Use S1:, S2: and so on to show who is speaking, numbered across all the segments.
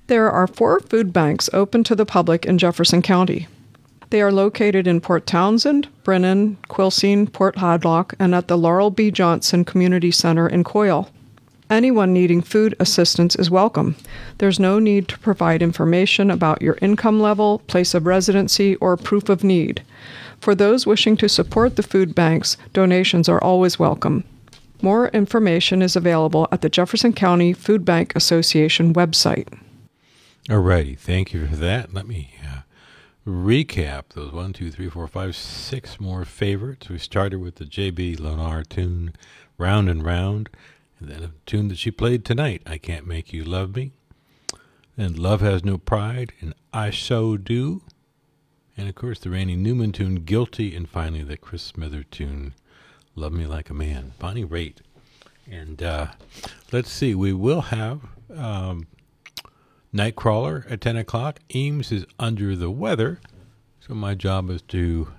S1: There are 4 food banks open to the public in Jefferson County. They are located in Port Townsend, Brennan, Quilcene, Port Hadlock, and at the Laurel B. Johnson Community Center in Coyle. Anyone needing food assistance is welcome. There's no need to provide information about your income level, place of residency, or proof of need. For those wishing to support the food banks, donations are always welcome. More information is available at the Jefferson County Food Bank Association website.
S2: All righty, thank you for that. Let me recap those 1, 2, 3, 4, 5, 6 more favorites. We started with the J.B. Lonar tune, Round and Round, and then a tune that she played tonight, I Can't Make You Love Me, and Love Has No Pride, and I So Do, and of course the Randy Newman tune, Guilty, and finally the Chris Smither tune, Love Me Like a Man, Bonnie Raitt. And let's see, we will have Nightcrawler at 10 o'clock. Eames is under the weather, so my job is to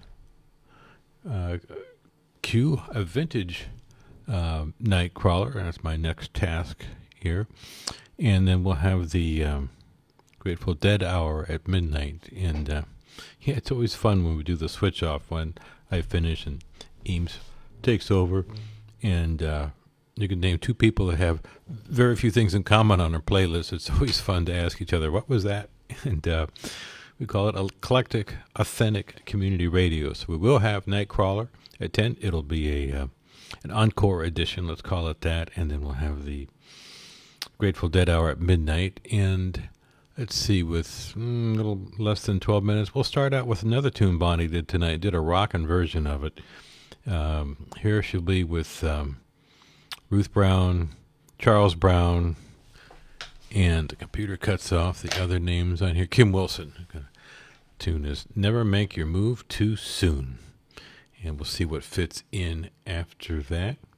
S2: cue a vintage Nightcrawler, and that's my next task here. And then we'll have the Grateful Dead hour at midnight. And yeah, it's always fun when we do the switch off when I finish and Eames takes over. And you can name 2 people that have very few things in common on our playlist. It's always fun to ask each other, what was that? And we call it Eclectic Authentic Community Radio. So we will have Nightcrawler at 10. It'll be an encore edition, let's call it that. And then we'll have the Grateful Dead hour at midnight. And let's see, with a little less than 12 minutes, we'll start out with another tune Bonnie did tonight. Did a rockin' version of it. Here she'll be with Ruth Brown, Charles Brown, and the computer cuts off the other names on here. Kim Wilson. The tune is Never Make Your Move Too Soon. And we'll see what fits in after that.